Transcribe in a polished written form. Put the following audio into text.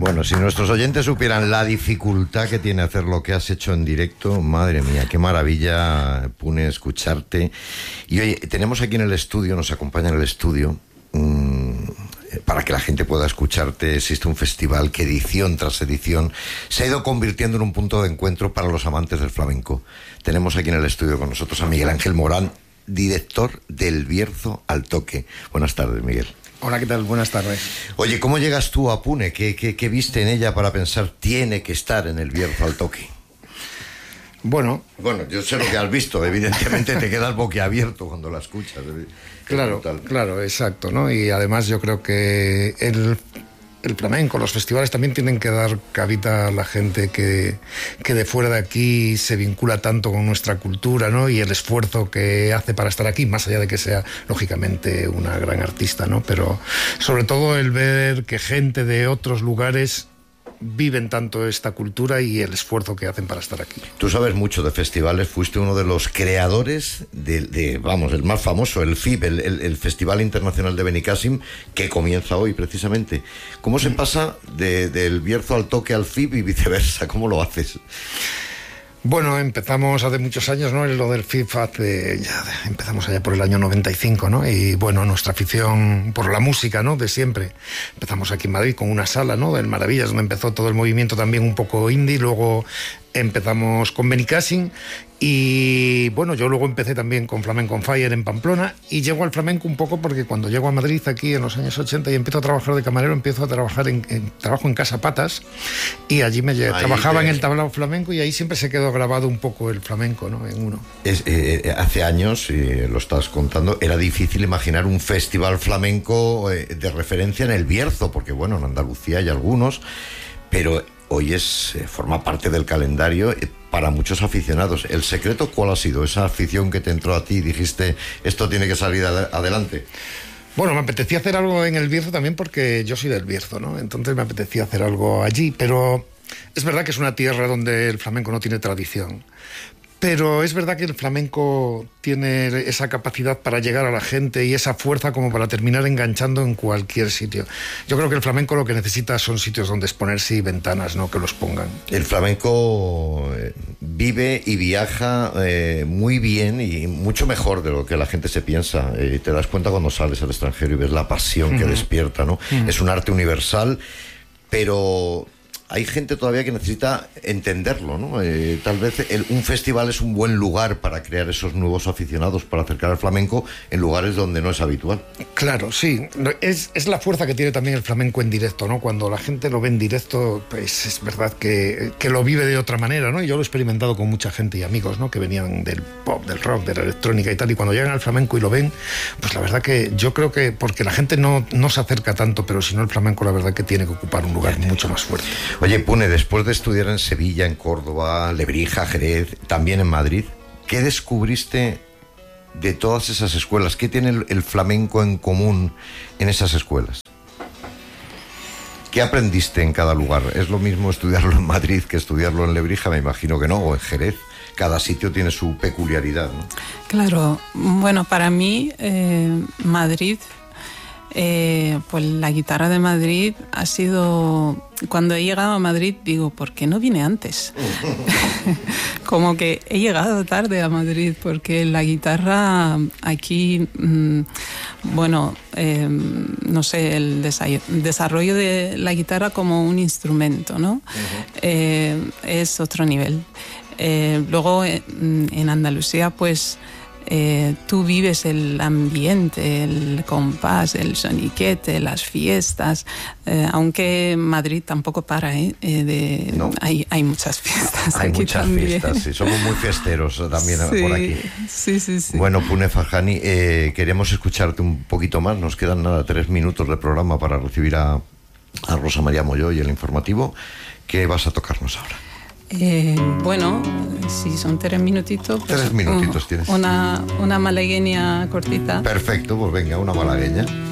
Bueno, si nuestros oyentes supieran la dificultad que tiene hacer lo que has hecho en directo, madre mía, qué maravilla, Pune, escucharte. Y oye, tenemos aquí en el estudio, nos acompaña en el estudio, para que la gente pueda escucharte. Existe un festival que edición tras edición se ha ido convirtiendo en un punto de encuentro para los amantes del flamenco. Tenemos aquí en el estudio con nosotros a Miguel Ángel Morán, director del Bierzo al Toque. Buenas tardes, Miguel. Hola, ¿qué tal? Buenas tardes. Oye, ¿cómo llegas tú a Pune? ¿Qué viste en ella para pensar tiene que estar en el Bierzo al Toque? Bueno, yo sé lo que has visto, evidentemente te quedas boquiabierto cuando la escuchas. Claro, exacto, ¿no? Y además yo creo que el flamenco, los festivales también tienen que dar cabida a la gente que de fuera de aquí se vincula tanto con nuestra cultura, ¿no? Y el esfuerzo que hace para estar aquí, más allá de que sea, lógicamente, una gran artista, ¿no? Pero sobre todo el ver que gente de otros lugares viven tanto esta cultura y el esfuerzo que hacen para estar aquí. Tú sabes mucho de festivales, fuiste uno de los creadores el más famoso, el FIB, el Festival Internacional de Benicàssim, que comienza hoy precisamente. ¿Cómo se pasa del Bierzo al Toque al FIB y viceversa? ¿Cómo lo haces? Bueno, empezamos hace muchos años, ¿no? Lo del FIFA empezamos allá por el año 95, ¿no? Y bueno, nuestra afición por la música, ¿no? De siempre. Empezamos aquí en Madrid con una sala, ¿no? Del Maravillas, donde empezó todo el movimiento también un poco indie. Luego empezamos con Benicàssim y bueno, yo luego empecé también con Flamenco on Fire en Pamplona y llego al flamenco un poco porque cuando llego a Madrid aquí en los años 80 y empiezo a trabajar de camarero, empiezo a trabajar trabajo en Casa Patas y allí trabajaba en el tablao flamenco y ahí siempre se quedó grabado un poco el flamenco, ¿no? En uno. Hace años, lo estás contando, era difícil imaginar un festival flamenco de referencia en el Bierzo, porque bueno, en Andalucía hay algunos, pero hoy forma parte del calendario para muchos aficionados. ¿El secreto cuál ha sido? ¿Esa afición que te entró a ti y dijiste, esto tiene que salir adelante? Bueno, me apetecía hacer algo en el Bierzo también porque yo soy del Bierzo, ¿no? Entonces me apetecía hacer algo allí, pero es verdad que es una tierra donde el flamenco no tiene tradición. Pero es verdad que el flamenco tiene esa capacidad para llegar a la gente y esa fuerza como para terminar enganchando en cualquier sitio. Yo creo que el flamenco lo que necesita son sitios donde exponerse y ventanas, ¿no? Que los pongan. El flamenco vive y viaja muy bien y mucho mejor de lo que la gente se piensa. Te das cuenta cuando sales al extranjero y ves la pasión que despierta, ¿no? Es un arte universal, pero hay gente todavía que necesita entenderlo, ¿no? Tal vez un festival es un buen lugar para crear esos nuevos aficionados, para acercar al flamenco en lugares donde no es habitual. Claro, sí. Es la fuerza que tiene también el flamenco en directo, ¿no? Cuando la gente lo ve en directo, pues es verdad que lo vive de otra manera, ¿no? Yo lo he experimentado con mucha gente y amigos, ¿no? Que venían del pop, del rock, de la electrónica y tal, y cuando llegan al flamenco y lo ven, pues la verdad que yo creo que, porque la gente no se acerca tanto, pero si no el flamenco la verdad que tiene que ocupar un lugar mucho más fuerte. Oye, Pune, después de estudiar en Sevilla, en Córdoba, Lebrija, Jerez, también en Madrid, ¿qué descubriste de todas esas escuelas? ¿Qué tiene el flamenco en común en esas escuelas? ¿Qué aprendiste en cada lugar? ¿Es lo mismo estudiarlo en Madrid que estudiarlo en Lebrija? Me imagino que no, o en Jerez. Cada sitio tiene su peculiaridad, ¿no? Claro, bueno, para mí Madrid, pues la guitarra de Madrid ha sido... Cuando he llegado a Madrid digo, ¿por qué no vine antes? Como que he llegado tarde a Madrid porque la guitarra aquí, no sé, el desarrollo de la guitarra como un instrumento, ¿no? Es otro nivel. Luego en Andalucía, pues tú vives el ambiente, el compás, el soniquete, las fiestas, aunque Madrid tampoco para, No. Hay muchas fiestas. Hay aquí muchas también. fiestas, sí, somos muy fiesteros también por aquí. Sí. Bueno, Pune Farjani, queremos escucharte un poquito más, nos quedan 3 minutos de programa para recibir a Rosa María Molló y el informativo. ¿Qué vas a tocarnos ahora? Bueno, si son 3 minutitos, pues 3 minutitos tienes. Una malagueña cortita. Perfecto, pues venga, una malagueña.